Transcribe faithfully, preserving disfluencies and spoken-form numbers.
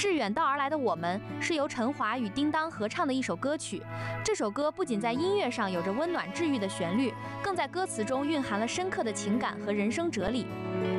致远道而来的我们是由陈华与叮当合唱的一首歌曲。这首歌不仅在音乐上有着温暖治愈的旋律，更在歌词中蕴含了深刻的情感和人生哲理。